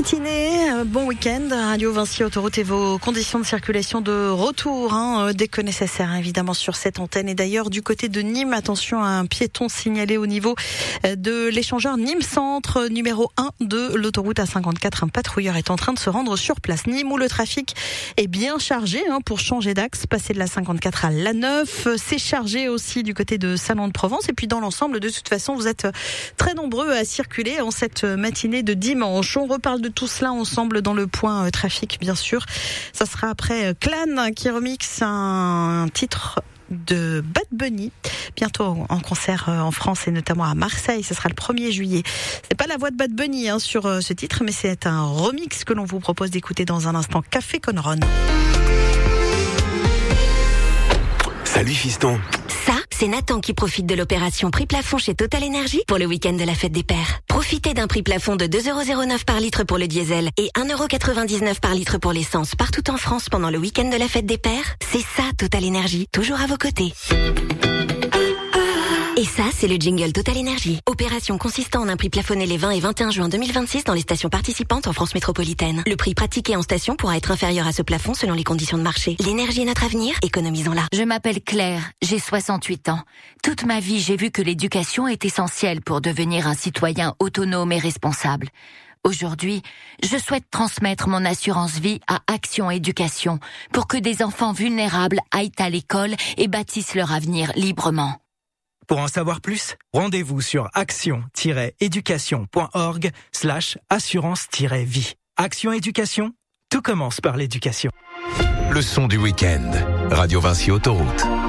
matinée, bon week-end, Radio Vinci Autoroute et vos conditions de circulation de retour, dès que nécessaire évidemment sur cette antenne. Et d'ailleurs du côté de Nîmes, attention à un piéton signalé au niveau de l'échangeur Nîmes Centre, numéro 1 de l'autoroute A54. Un patrouilleur est en train de se rendre sur place. Nîmes où le trafic est bien chargé pour changer d'axe, passer de la 54 à l'A9. C'est chargé aussi du côté de Salon de Provence. Et puis dans l'ensemble, de toute façon, vous êtes très nombreux à circuler en cette matinée de dimanche. On reparle de tout cela ensemble dans le point trafic, bien sûr. Ça sera après Clan qui remixe un titre de Bad Bunny, bientôt en concert en France et notamment à Marseille. Ce sera le 1er juillet. C'est pas la voix de Bad Bunny sur ce titre, mais c'est un remix que l'on vous propose d'écouter dans un instant. Café Conron. Salut fiston. Ça, c'est Nathan qui profite de l'opération prix plafond chez Total Energy pour le week-end de la fête des pères. Profitez d'un prix plafond de 2,09€ par litre pour le diesel et 1,99€ par litre pour l'essence partout en France pendant le week-end de la fête des pères. C'est ça Total Energy, toujours à vos côtés. Et ça, c'est le jingle Total Energy. Opération consistant en un prix plafonné les 20 et 21 juin 2026 dans les stations participantes en France métropolitaine. Le prix pratiqué en station pourra être inférieur à ce plafond selon les conditions de marché. L'énergie est notre avenir, économisons-la. Je m'appelle Claire, j'ai 68 ans. Toute ma vie, j'ai vu que l'éducation est essentielle pour devenir un citoyen autonome et responsable. Aujourd'hui, je souhaite transmettre mon assurance vie à Action Éducation pour que des enfants vulnérables aillent à l'école et bâtissent leur avenir librement. Pour en savoir plus, rendez-vous sur action-éducation.org/assurance-vie. Action Éducation, tout commence par l'éducation. Le son du week-end. Radio Vinci Autoroute.